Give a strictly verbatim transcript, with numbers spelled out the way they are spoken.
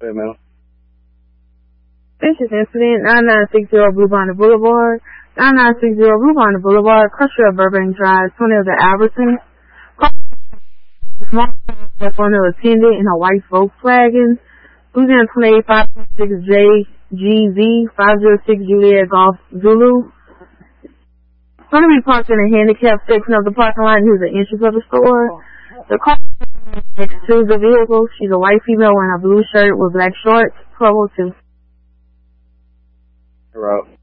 Hey, man. This is incident nine nine six zero Blue Bonnet Boulevard. nine nine six zero Blue Bonnet Boulevard, Crusher of Burbank Drive, twenty of the Albertsons. Small one of attendant in a white Volkswagen. Louisiana twenty-eight five six J G Z five zero six Juliet Golf Zulu. Going to be parked in a handicapped section of the parking lot. Here's the entrance of the store. The car next to the vehicle. She's a white female wearing a blue shirt with black shorts. twelve oh two. You're out.